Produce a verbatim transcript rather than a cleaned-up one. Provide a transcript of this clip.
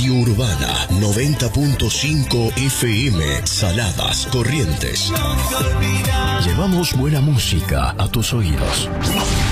Radio Urbana noventa punto cinco F M, Saladas, Corrientes. Llevamos buena música a tus oídos.